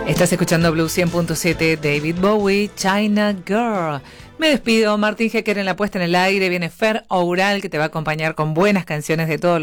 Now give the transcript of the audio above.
Estás escuchando Blue 100.7, David Bowie, China Girl. Me despido, Martín Hecker en la puesta en el aire, viene Fer Oural que te va a acompañar con buenas canciones de todos